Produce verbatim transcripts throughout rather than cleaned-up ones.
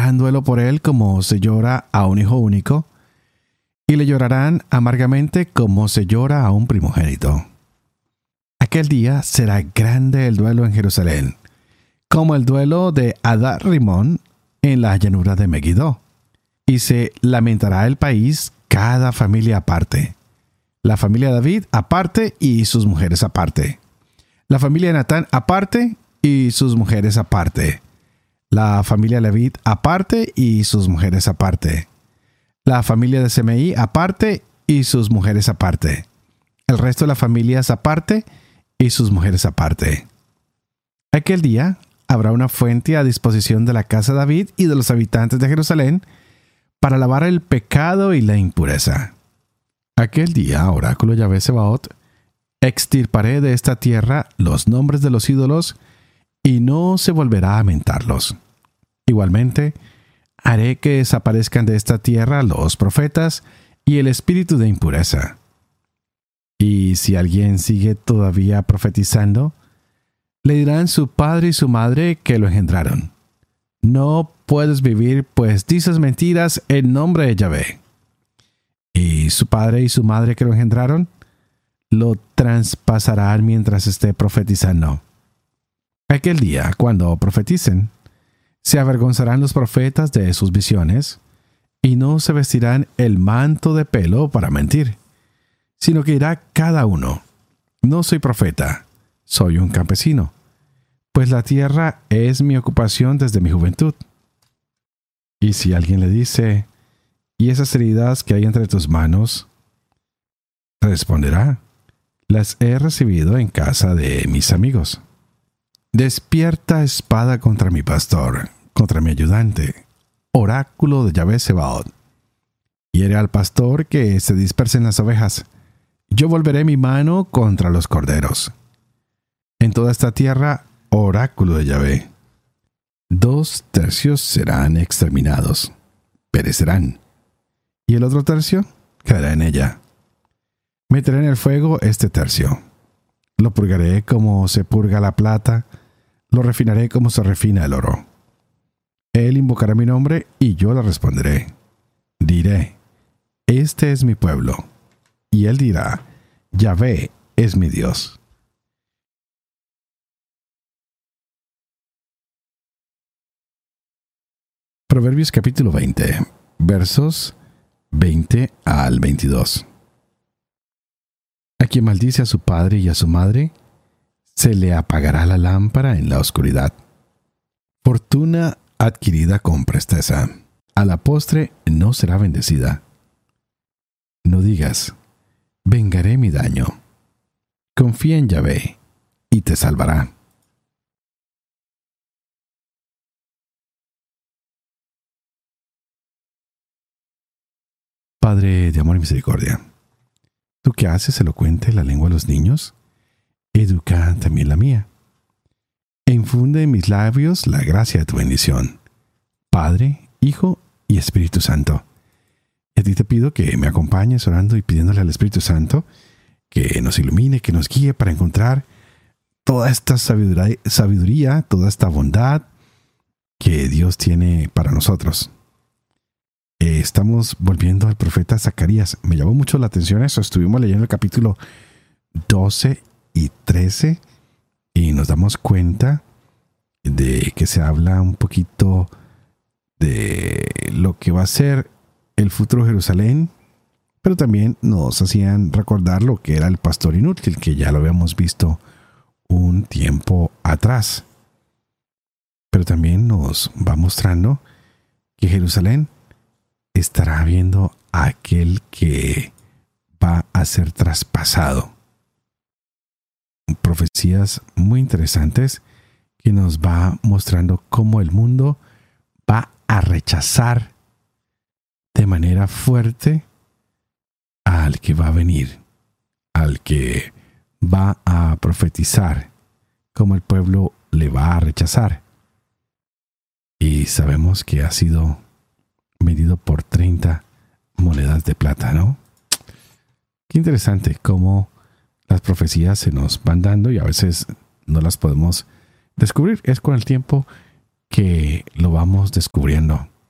harán duelo por él como se llora a un hijo único, y le llorarán amargamente como se llora a un primogénito. Aquel día será grande el duelo en Jerusalén, como el duelo de Adar Rimón en la llanura de Megiddo, y se lamentará el país cada familia aparte. La familia de David aparte y sus mujeres aparte. La familia de Natán aparte y sus mujeres aparte. La familia de Leví aparte y sus mujeres aparte. La familia de Semeí aparte y sus mujeres aparte. El resto de las familias aparte y sus mujeres aparte. Aquel día habrá una fuente a disposición de la casa de David y de los habitantes de Jerusalén para lavar el pecado y la impureza. Aquel día, oráculo Yahvé Sebaot, extirparé de esta tierra los nombres de los ídolos y no se volverá a mentarlos. Igualmente, haré que desaparezcan de esta tierra los profetas y el espíritu de impureza. Y si alguien sigue todavía profetizando, le dirán su padre y su madre que lo engendraron: no puedes vivir, pues dices mentiras en nombre de Yahvé. Y su padre y su madre que lo engendraron lo traspasarán mientras esté profetizando. Aquel día, cuando profeticen, se avergonzarán los profetas de sus visiones y no se vestirán el manto de pelo para mentir, sino que dirá cada uno: no soy profeta, soy un campesino, pues la tierra es mi ocupación desde mi juventud. Y si alguien le dice: ¿y esas heridas que hay entre tus manos? Responderá: las he recibido en casa de mis amigos. Despierta espada contra mi pastor, contra mi ayudante, oráculo de Yahvé Sebaot. Hiere al pastor que se dispersen las ovejas. Yo volveré mi mano contra los corderos. En toda esta tierra, oráculo de Yahvé, dos tercios serán exterminados, perecerán, y el otro tercio quedará en ella. Meteré en el fuego este tercio. Lo purgaré como se purga la plata, lo refinaré como se refina el oro. Él invocará mi nombre y yo le responderé. Diré: este es mi pueblo. Y él dirá: Yahvé es mi Dios. Proverbios capítulo veinte, versos veinte al veintidós. A quien maldice a su padre y a su madre, se le apagará la lámpara en la oscuridad. Fortuna adquirida con presteza, a la postre no será bendecida. No digas: vengaré mi daño. Confía en Yahvé y te salvará. Padre de amor y misericordia, tú que haces elocuente la lengua de los niños, educa también la mía, e infunde en mis labios la gracia de tu bendición, Padre, Hijo y Espíritu Santo. Y a ti te pido que me acompañes orando y pidiéndole al Espíritu Santo que nos ilumine, que nos guíe para encontrar toda esta sabiduría, sabiduría, toda esta bondad que Dios tiene para nosotros. Eh, estamos volviendo al profeta Zacarías. Me llamó mucho la atención eso. Estuvimos leyendo el capítulo doce y trece y nos damos cuenta de que se habla un poquito de lo que va a ser el futuro Jerusalén, pero también nos hacían recordar lo que era el pastor inútil, que ya lo habíamos visto un tiempo atrás. Pero también nos va mostrando que Jerusalén estará viendo a aquel que va a ser traspasado. Profecías muy interesantes que nos va mostrando cómo el mundo va a rechazar de manera fuerte al que va a venir, al que va a profetizar, cómo el pueblo le va a rechazar. Y sabemos que ha sido medido por treinta monedas de plata, ¿no? Qué interesante cómo las profecías se nos van dando y a veces no las podemos descubrir. Es con el tiempo que lo vamos descubriendo.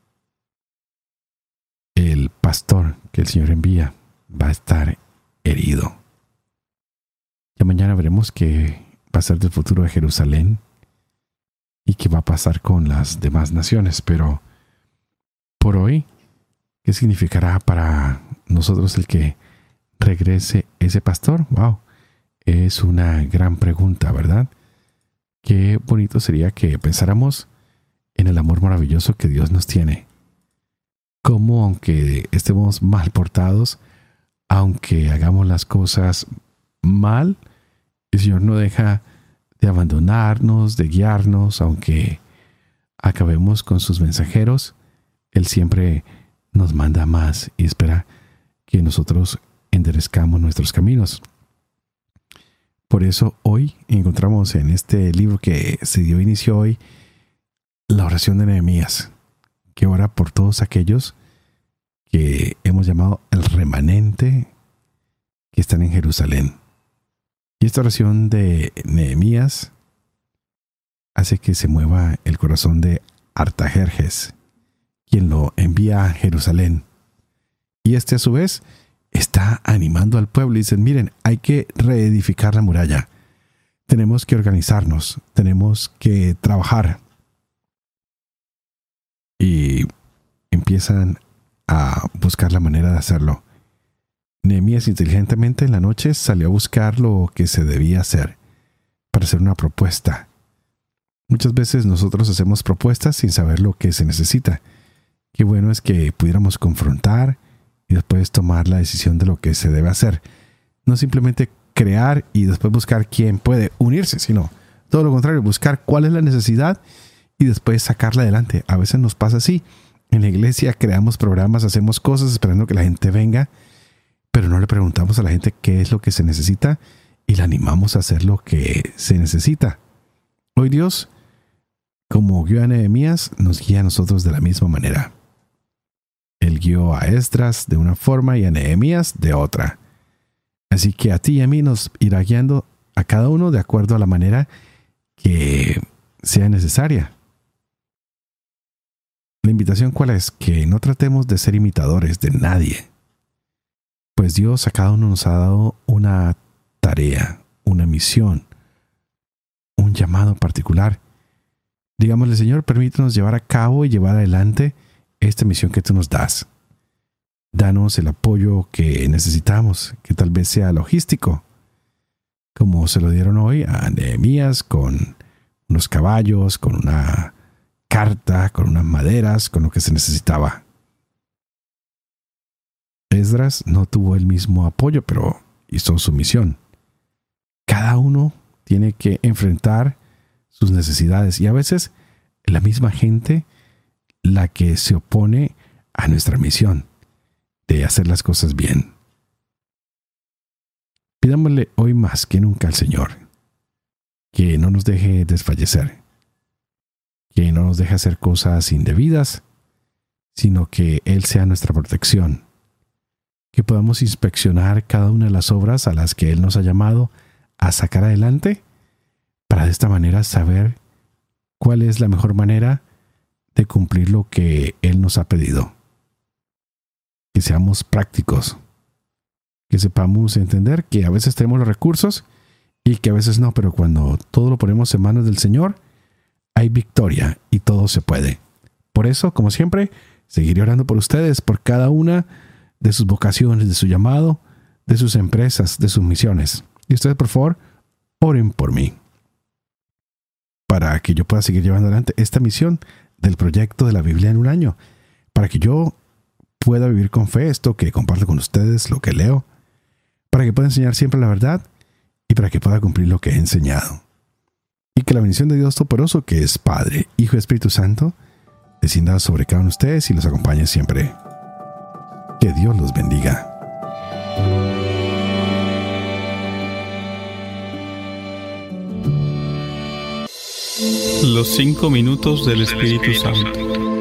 pastor que el Señor envía va a estar herido. Ya mañana veremos qué va a ser del futuro de Jerusalén y qué va a pasar con las demás naciones. Pero por hoy, ¿qué significará para nosotros el que regrese ese pastor? ¡Wow! Es una gran pregunta, ¿verdad? Qué bonito sería que pensáramos en el amor maravilloso que Dios nos tiene. Cómo, aunque estemos mal portados, aunque hagamos las cosas mal, el Señor no deja de abandonarnos, de guiarnos, aunque acabemos con sus mensajeros, Él siempre nos manda más y espera que nosotros enderezcamos nuestros caminos. Por eso hoy encontramos en este libro que se dio inicio hoy, la oración de Nehemías, que ora por todos aquellos que hemos llamado el remanente que están en Jerusalén. Y esta oración de Nehemías hace que se mueva el corazón de Artajerjes, quien lo envía a Jerusalén. Y este a su vez está animando al pueblo y dicen, miren, hay que reedificar la muralla. Tenemos que organizarnos, tenemos que trabajar. Y empiezan a buscar la manera de hacerlo. Nehemías inteligentemente en la noche salió a buscar lo que se debía hacer para hacer una propuesta. Muchas veces nosotros hacemos propuestas sin saber lo que se necesita. Qué bueno es que pudiéramos confrontar y después tomar la decisión de lo que se debe hacer. No simplemente crear y después buscar quién puede unirse, sino todo lo contrario, buscar cuál es la necesidad y después sacarla adelante. A veces nos pasa así. En la iglesia creamos programas, hacemos cosas esperando que la gente venga, pero no le preguntamos a la gente qué es lo que se necesita y la animamos a hacer lo que se necesita. Hoy Dios, como guió a Nehemías, nos guía a nosotros de la misma manera. Él guió a Esdras de una forma y a Nehemías de otra. Así que a ti y a mí nos irá guiando a cada uno de acuerdo a la manera que sea necesaria. La invitación, ¿cuál es? Que no tratemos de ser imitadores de nadie. Pues Dios a cada uno nos ha dado una tarea, una misión, un llamado particular. Digámosle, Señor, permítanos llevar a cabo y llevar adelante esta misión que tú nos das. Danos el apoyo que necesitamos, que tal vez sea logístico, como se lo dieron hoy a Nehemías con unos caballos, con una carta, con unas maderas, con lo que se necesitaba. Esdras no tuvo el mismo apoyo, pero hizo su misión. Cada uno tiene que enfrentar sus necesidades y a veces la misma gente la que se opone a nuestra misión de hacer las cosas bien. Pidámosle hoy más que nunca al Señor que no nos deje desfallecer, que no nos deje hacer cosas indebidas, sino que Él sea nuestra protección, que podamos inspeccionar cada una de las obras a las que Él nos ha llamado a sacar adelante, para de esta manera saber cuál es la mejor manera de cumplir lo que Él nos ha pedido. Que seamos prácticos, que sepamos entender que a veces tenemos los recursos y que a veces no, pero cuando todo lo ponemos en manos del Señor, hay victoria y todo se puede. Por eso, como siempre, seguiré orando por ustedes, por cada una de sus vocaciones, de su llamado, de sus empresas, de sus misiones. Y ustedes, por favor, oren por mí, para que yo pueda seguir llevando adelante esta misión del proyecto de la Biblia en un año, para que yo pueda vivir con fe esto que comparto con ustedes, lo que leo, para que pueda enseñar siempre la verdad y para que pueda cumplir lo que he enseñado. Y que la bendición de Dios Todopoderoso, que es Padre, Hijo y Espíritu Santo, descienda sobre cada uno de ustedes y los acompañe siempre. Que Dios los bendiga. Los cinco minutos del Espíritu Santo.